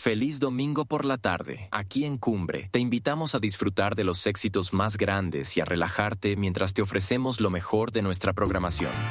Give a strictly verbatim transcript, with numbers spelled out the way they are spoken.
Feliz domingo por la tarde. Aquí en Cumbre, te invitamos a disfrutar de los éxitos más grandes y a relajarte mientras te ofrecemos lo mejor de nuestra programación.